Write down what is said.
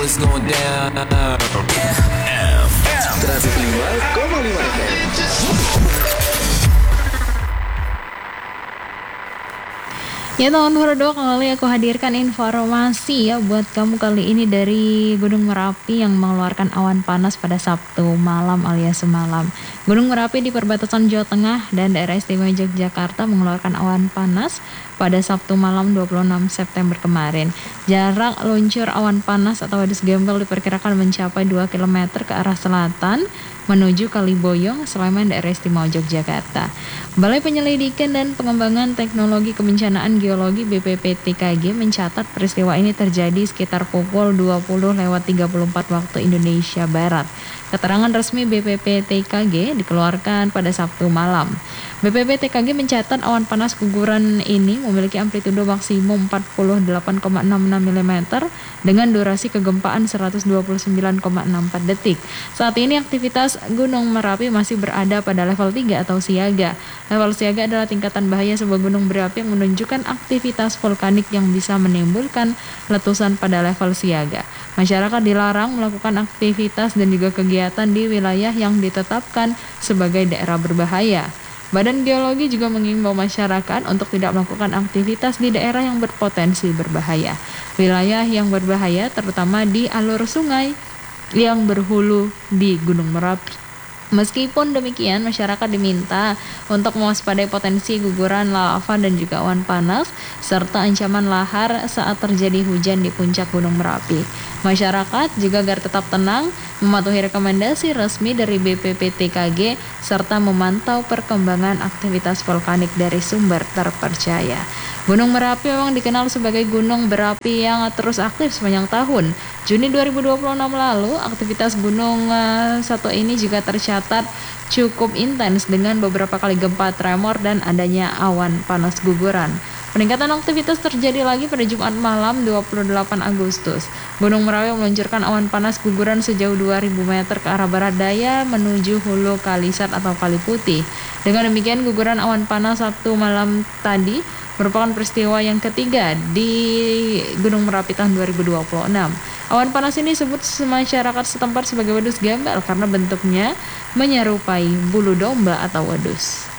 it's going down. Traffic 5,5 FM. Ya tahun 22 kembali aku hadirkan informasi ya buat kamu kali ini dari Gunung Merapi yang mengeluarkan awan panas pada Sabtu malam alias semalam. Gunung Merapi di perbatasan Jawa Tengah dan daerah istimewa Yogyakarta mengeluarkan awan panas pada Sabtu malam 26 September kemarin. Jarak luncur awan panas atau wadus gembel diperkirakan mencapai 2 km ke arah selatan menuju Kaliboyong, Sleman, daerah istimewa Yogyakarta. Balai Penyelidikan dan Pengembangan Teknologi Kebencanaan Geologi BPPTKG mencatat peristiwa ini terjadi sekitar pukul 20.34 waktu Indonesia Barat. Keterangan resmi BPPTKG dikeluarkan pada Sabtu malam. BPPTKG mencatat awan panas guguran ini memiliki amplitudo maksimum 48,66 mm dengan durasi kegempaan 129,64 detik. Saat ini aktivitas Gunung Merapi masih berada pada level 3 atau siaga. Level siaga adalah tingkatan bahaya sebuah gunung berapi yang menunjukkan aktivitas vulkanik yang bisa menimbulkan letusan pada level siaga. Masyarakat dilarang melakukan aktivitas dan juga kegiatan di wilayah yang ditetapkan sebagai daerah berbahaya. Badan Geologi juga mengimbau masyarakat untuk tidak melakukan aktivitas di daerah yang berpotensi berbahaya. Wilayah yang berbahaya terutama di alur sungai yang berhulu di Gunung Merapi. Meskipun demikian, masyarakat diminta untuk mewaspadai potensi guguran lava dan juga awan panas, serta ancaman lahar saat terjadi hujan di puncak Gunung Merapi. Masyarakat juga agar tetap tenang, mematuhi rekomendasi resmi dari BPPTKG, serta memantau perkembangan aktivitas vulkanik dari sumber terpercaya. Gunung Merapi memang dikenal sebagai gunung berapi yang terus aktif sepanjang tahun. Juni 2026 lalu, aktivitas gunung satu ini juga tercatat cukup intens dengan beberapa kali gempa tremor dan adanya awan panas guguran. Peningkatan aktivitas terjadi lagi pada Jumat malam 28 Agustus. Gunung Merapi meluncurkan awan panas guguran sejauh 2.000 meter ke arah barat daya menuju hulu Kalisat atau Kali Putih. Dengan demikian, guguran awan panas Sabtu malam tadi merupakan peristiwa yang ketiga di Gunung Merapi tahun 2026. Awan panas ini disebut masyarakat setempat sebagai wadus gembel karena bentuknya menyerupai bulu domba atau wedus.